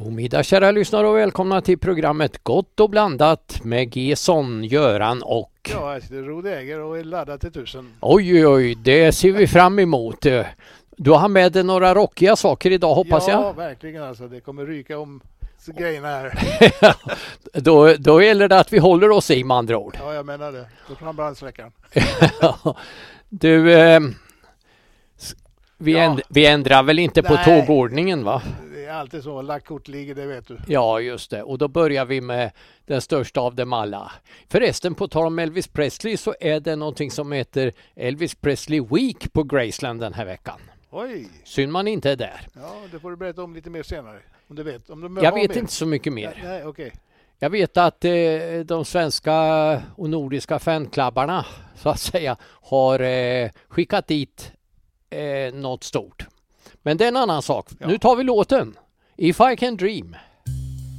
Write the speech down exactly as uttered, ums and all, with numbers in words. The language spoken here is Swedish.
God middag kära lyssnare och välkomna till programmet Gott och blandat med Gesson, Göran och... Ja, jag sitter rodäger och är laddad till tusen. Oj, oj, det ser vi fram emot. Du har med dig några rockiga saker idag, hoppas ja, jag? Ja, verkligen. Alltså, det kommer ryka om grejerna här. då, då gäller det att vi håller oss i med andra ord. Ja, jag menar det. Då fram brandsläckaren. du, eh, vi, Ja. änd- vi ändrar väl inte på Nej. tågordningen, va? Det är alltid så. Lackkort ligger, det vet du. Ja, just det. Och då börjar vi med den största av dem alla. Förresten, på tal om Elvis Presley så är det någonting som heter Elvis Presley Week på Graceland den här veckan. Oj! Synd man inte är där. Ja, det får du berätta om lite mer senare. Om du vet. Om du Jag har vet mer. inte så mycket mer. Ja, nej, okej. Jag vet att eh, de svenska och nordiska fanklubbarna så att säga har eh, skickat dit eh, något stort. Men det är en annan sak. Ja. Nu tar vi låten If I Can Dream.